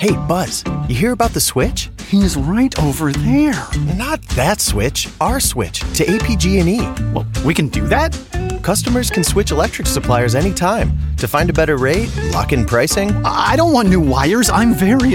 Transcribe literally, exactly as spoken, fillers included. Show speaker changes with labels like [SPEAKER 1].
[SPEAKER 1] Hey, Buzz, you hear about the switch?
[SPEAKER 2] He's right over there.
[SPEAKER 1] Not that switch, our switch to A P G and E.
[SPEAKER 2] Well, we can do that?
[SPEAKER 1] Customers can switch electric suppliers anytime to find a better rate, lock in pricing.
[SPEAKER 2] I don't want new wires. I'm very